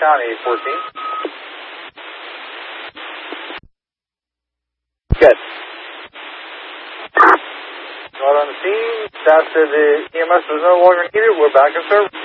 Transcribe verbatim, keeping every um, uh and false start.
County, eight fourteen. Good. Not on the scene. Staff said the E M S was no longer needed. We're back in service.